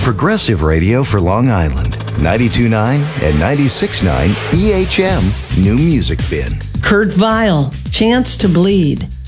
progressive radio for Long Island. 92.9 and 96.9 EHM New Music Bin. Kurt Vile, Chance to Bleed.